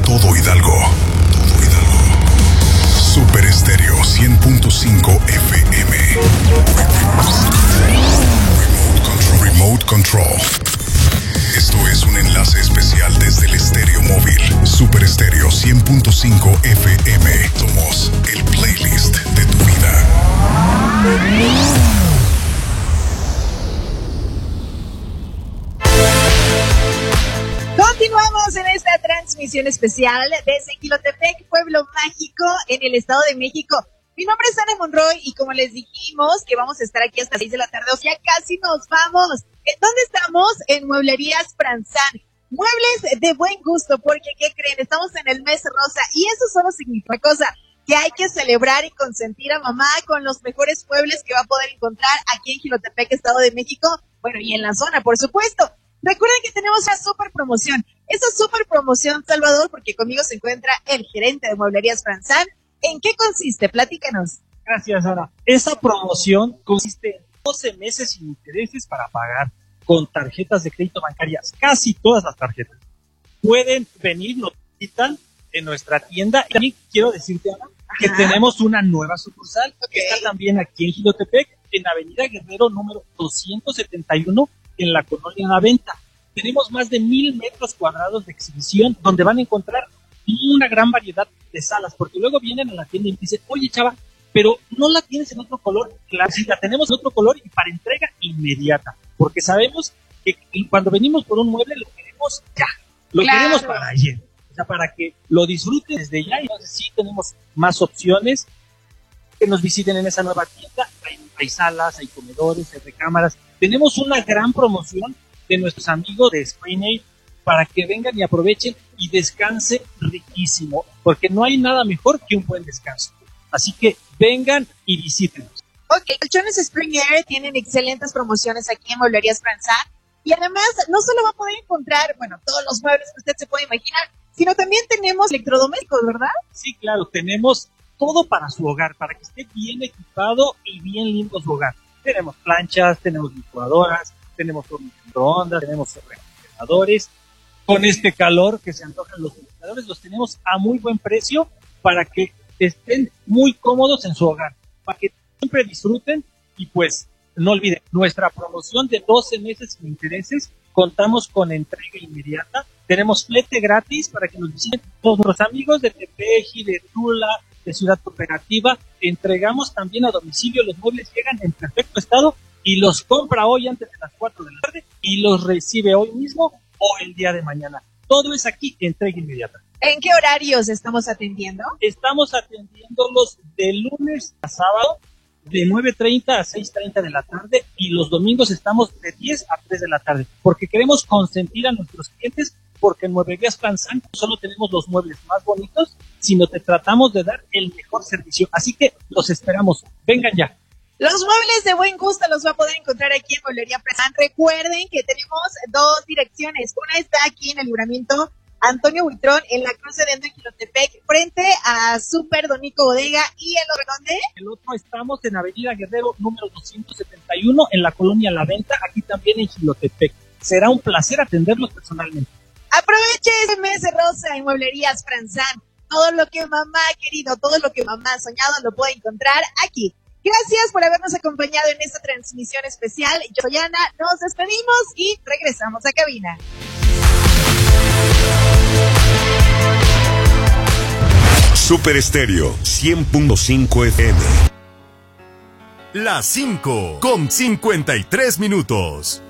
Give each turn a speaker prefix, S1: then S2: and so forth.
S1: todo Hidalgo. Todo Hidalgo. Super Estéreo 100.5 FM. Remote Control. Esto es un enlace especial desde el estéreo móvil. Super Estéreo 100.5 FM. Somos el playlist de tu vida.
S2: Continuamos en esta transmisión especial desde Jilotepec, Pueblo Mágico, en el Estado de México. Mi nombre es Ana Monroy y como les dijimos que vamos a estar aquí hasta 6 de la tarde, o sea, casi nos vamos. ¿En dónde estamos? En Mueblerías Franzán. Muebles de buen gusto, porque ¿qué creen? Estamos en el mes rosa y eso solo significa una cosa, que hay que celebrar y consentir a mamá con los mejores muebles que va a poder encontrar aquí en Jilotepec, Estado de México, bueno, y en la zona, por supuesto. Recuerden que tenemos una super promoción. Esa super promoción, Salvador, porque conmigo se encuentra el gerente de Mueblerías Franzán. ¿En qué consiste? Platícanos.
S3: Gracias, Ana. Esa promoción consiste en 12 meses sin intereses para pagar con tarjetas de crédito bancarias. Casi todas las tarjetas. Pueden venir, nos visitan en nuestra tienda. Y también quiero decirte, Ana, que tenemos una nueva sucursal que está también aquí en Jilotepec, en Avenida Guerrero número 271, en la colonia La Venta. Tenemos más de 1,000 metros cuadrados de exhibición donde van a encontrar una gran variedad de salas, porque luego vienen a la tienda y dicen, oye chava, pero no la tienes en otro color. Claro, sí, la tenemos en otro color y para entrega inmediata, porque sabemos que cuando venimos por un mueble lo queremos ya, lo queremos para ayer, o sea, para que lo disfruten desde ya. Y entonces sí tenemos más opciones, que nos visiten en esa nueva tienda. Hay salas, hay comedores, hay recámaras. Tenemos una gran promoción de nuestros amigos de Spraynail para que vengan y aprovechen y descansen riquísimo, porque no hay nada mejor que un buen descanso. Así que vengan y visítenos.
S2: Ok, Colchones Spring Air tienen excelentes promociones aquí en Mueblerías Franzán, y además no solo va a poder encontrar, bueno, todos los muebles que usted se puede imaginar, sino también tenemos electrodomésticos, ¿verdad?
S3: Sí, claro, tenemos todo para su hogar, para que esté bien equipado y bien lindo su hogar. Tenemos planchas, tenemos licuadoras, tenemos microondas, tenemos refrigeradores. Con este calor que se antojan los refrigeradores, los tenemos a muy buen precio para que estén muy cómodos en su hogar, para que siempre disfruten. Y pues no olviden nuestra promoción de 12 meses sin intereses. Contamos con entrega inmediata, tenemos flete gratis para que nos visiten todos nuestros amigos de Tepeji, de Tula, de Ciudad Cooperativa. Entregamos también a domicilio, los muebles llegan en perfecto estado y los compra hoy antes de las 4 de la tarde y los recibe hoy mismo o el día de mañana. Todo es aquí, entrega inmediata.
S2: ¿En qué horarios estamos atendiendo?
S3: Estamos atendiéndolos de lunes a sábado, de 9:30 a 6:30 de la tarde, y los domingos estamos de 10 a 3 de la tarde, porque queremos consentir a nuestros clientes, porque en Mueblerías Franzán no solo tenemos los muebles más bonitos, sino te tratamos de dar el mejor servicio. Así que los esperamos. Vengan ya.
S2: Los muebles de buen gusto los va a poder encontrar aquí en Mueblería Franzán. Recuerden que tenemos dos direcciones. Una está aquí en el libramiento Antonio Buitrón, en la cruce de Ando en Jilotepec, frente a Super Donico Bodega. ¿Y el otro dónde?
S3: El otro estamos en Avenida Guerrero número 271, en la colonia La Venta, aquí también en Jilotepec. Será un placer atenderlos personalmente.
S2: Aproveche ese mes rosa en Mueblerías Franzán. Todo lo que mamá ha querido, todo lo que mamá ha soñado lo puede encontrar aquí. Gracias por habernos acompañado en esta transmisión especial. Yo soy Ana, nos despedimos y regresamos a cabina.
S1: Super Estéreo 100.5 FM.
S4: Las 5:53 minutos.